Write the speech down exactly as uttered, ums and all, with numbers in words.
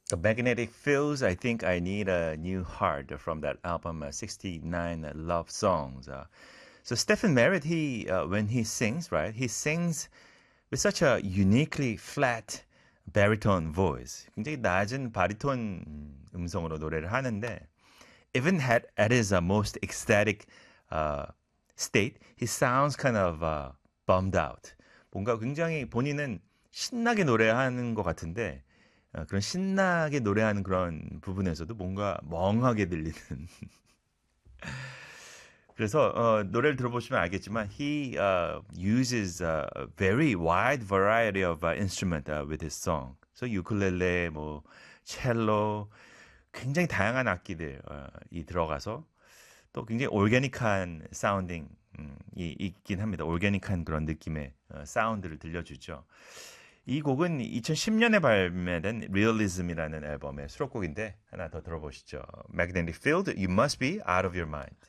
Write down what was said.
The Magnetic Fields, I think I Need a New Heart from that album, uh, sixty-nine Love Songs. Uh, so Stephen Merritt, he, uh, when he sings, right, he sings with such a uniquely flat baritone voice. 굉장히 낮은 바리톤 음성으로 노래를 하는데, even at, at his uh, most ecstatic uh, state, he sounds kind of uh, bummed out. 뭔가 굉장히 본인은 신나게 노래하는 것 같은데 어, 그런 신나게 노래하는 그런 부분에서도 뭔가 멍하게 들리는. 그래서 어, 노래를 들어보시면 알겠지만 he uh, uses a very wide variety of uh, instrument uh, with his song. So ukulele, 뭐 첼로, 굉장히 다양한 악기들이 어, 들어가서 또 굉장히 올게닉한 사운딩이 있긴 합니다. 올게닉한 그런 느낌의 어, 사운드를 들려주죠. 이 곡은 이천십 년에 발매된 Realism이라는 앨범의 수록곡인데 하나 더 들어보시죠. Magnetic Field, You Must Be Out of Your Mind.